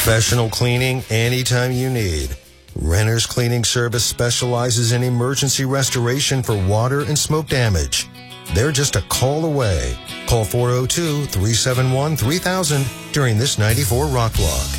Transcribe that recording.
Professional cleaning anytime you need. Renner's Cleaning Service specializes in emergency restoration for water and smoke damage. They're just a call away. Call 402-371-3000 during this 94 Rock Block.